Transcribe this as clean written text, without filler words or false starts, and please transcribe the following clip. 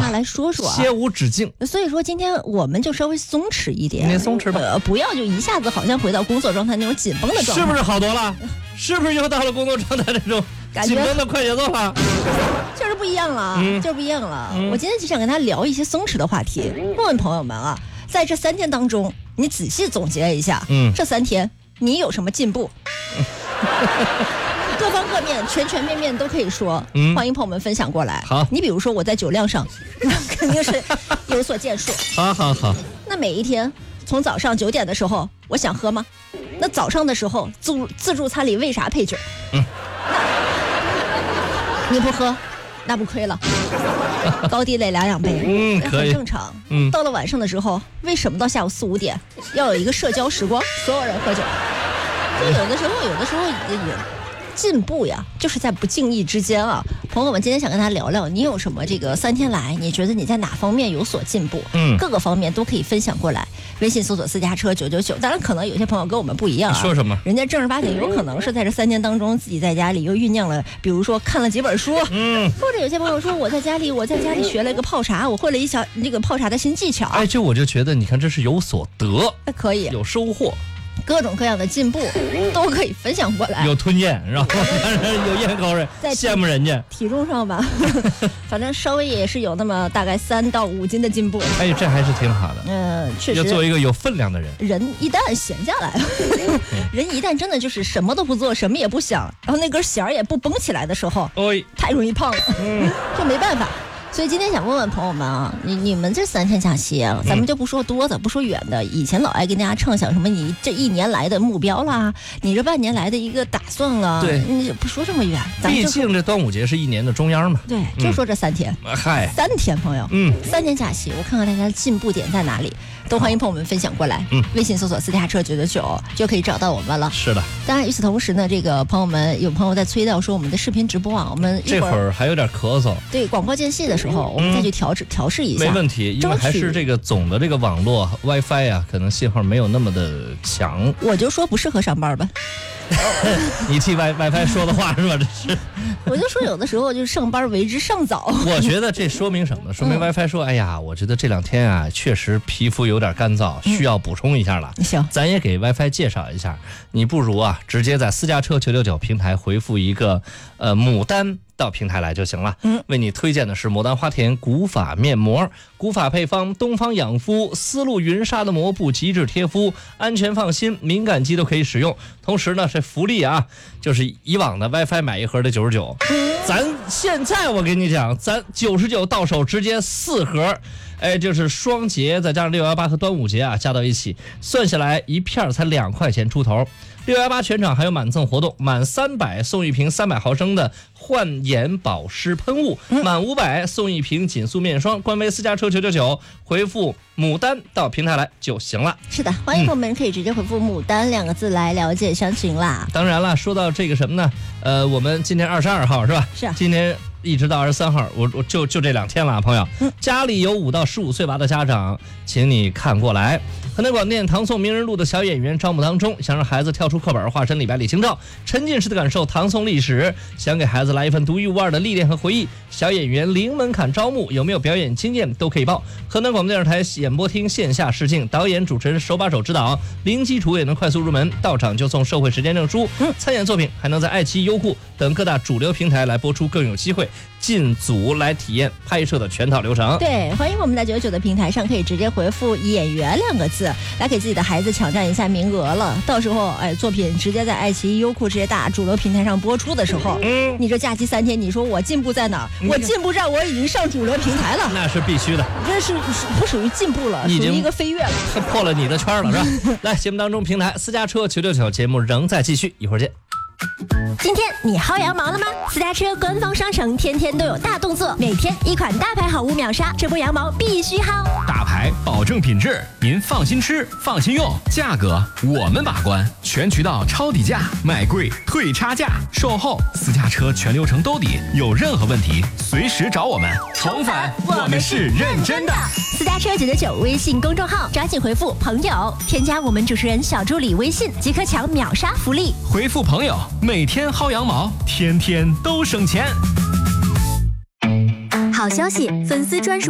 大家来说说切无止境。 所以说今天我们就稍微松弛一点， 你松弛吧， 不要就一下子好像回到工作状态那种紧绷的状态， 是不是好多了？是不是又到了工作状态这种紧绷的快节奏了？ 就是不一样了，就是不一样了。我今天就想跟他聊一些松弛的话题，问问朋友们啊，在这3天当中，你仔细总结一下，这3天你有什么进步？各方各面全面都可以说，欢迎朋友们分享过来。 好， 你比如说我在酒量上，肯定是有所建树。 好。 那每一天从早上9点的时候，我想喝吗？那早上的时候自助餐里为啥配酒？你不喝，那不亏了。高低垒2两杯， 可以， 很正常。到了晚上的时候，为什么到下午4、5点要有一个社交时光，所有人喝酒？就有的时候也进步呀，就是在不经意之间啊。朋友们，今天想跟他聊聊，你有什么这个3天来，你觉得你在哪方面有所进步？各个方面都可以分享过来。微信搜索私家车999，当然可能有些朋友跟我们不一样啊。 说什么？ 人家正儿八经有可能是在这3天当中自己在家里又酝酿了，比如说看了几本书，或者有些朋友说我在家里学了一个泡茶，我会了一小这个泡茶的新技巧。 哎，我就觉得你看这是有所得， 可以有收获。 各种各样的进步都可以分享过来， 有吞咽，然后有咽口水，羡慕人家。 体重上吧，反正稍微也是有那么大概3到5斤的进步。 哎，这还是挺好的。 确实。 要做一个有分量的人。 人一旦闲下来，人一旦真的就是什么都不做，什么也不想，然后那根弦也不绷起来的时候，太容易胖了，就没办法。所以今天想问问朋友们啊，你们这3天假期啊，咱们就不说多的，不说远的。以前老爱跟大家畅想什么你这1年来的目标啦，你这半年来的一个打算啦， 对， 你不说这么远。 毕竟这端午节是1年的中央嘛。 对，就说这3天。 嗨 ，3天朋友，3天假期，我看看大家的进步点在哪里，都欢迎朋友们分享过来。微信搜索私家车999就可以找到我们了。 是的。 当然与此同时呢，这个有朋友在催到说我们的视频直播啊，我们这会儿还有点咳嗽。 对，广播间隙的时候，我们再去调试一下。 没问题，因为还是这个总的这个网络 WiFi 啊，可能信号没有那么的强。 我就说不适合上班吧。 你替 WiFi 说的话是吧？这是。 我就说有的时候就是上班为之尚早。 我觉得这说明什么？说明 WiFi 说，哎呀，我觉得这2天啊，确实皮肤有点干燥，需要补充一下了。 行， 咱也给 WiFi 介绍一下，你不如啊，直接在私家车999平台回复一个牡丹到平台来就行了。为你推荐的是牡丹花田古法面膜，古法配方，东方养肤，丝路云纱的膜布，极致贴肤，安全放心，敏感肌都可以使用。同时呢，这福利啊，就是以往的 WiFi 买1盒的99，咱现在我跟你讲，咱99到手直接4盒。哎，就是双节再加上618和端午节啊，加到一起，算下来一片才2块钱出头。618全场还有满赠活动，满300送1瓶300毫升的焕颜保湿喷雾，满500送1瓶紧速面霜。官微私家车999，回复牡丹到平台来就行了。 是的，欢迎朋友们可以直接回复牡丹2个字来了解详情啦。 当然了，说到这个什么呢？我们今天22号是吧？ 是啊。 今天一直到23号，我就这2天了，朋友。家里有5到15岁娃的家长，请你看过来。河南广电唐宋名人录的小演员招募当中，想让孩子跳出课本，化身李白李清照，沉浸式的感受唐宋历史，想给孩子来一份独一无二的历练和回忆。小演员零门槛招募，有没有表演经验都可以报。河南广播电视台演播厅线下试镜，导演主持人手把手指导，零基础也能快速入门，到场就送社会实践证书。参演作品还能在爱奇艺、优酷等各大主流平台来播出，更有机会进组来体验拍摄的全套流程。 对，欢迎我们在99的平台上可以直接回复演员2个字来给自己的孩子抢占一下名额了。到时候作品直接在爱奇艺、优酷这些大主流平台上播出的时候，你这假期3天，你说我进步在哪儿？我进步在我已经上主流平台了， 那是必须的。 这是不属于进步了，属于一个飞跃了， 破了你的圈了，是吧？来，节目当中平台私家车999节目仍在继续，一会儿见。 今天你薅羊毛了吗？私家车官方商城天天都有大动作，每天1款大牌好物秒杀，这波羊毛必须薅。 大牌保证品质，您放心吃，放心用，价格我们把关，全渠道抄底价，买贵退差价，售后私家车全流程兜底，有任何问题随时找我们。重返我们是认真的。 私家车999微信公众号，抓紧回复朋友，添加我们主持人小助理微信即可抢秒杀福利。 回复朋友，每天薅羊毛，天天都省钱。 好消息，粉丝专属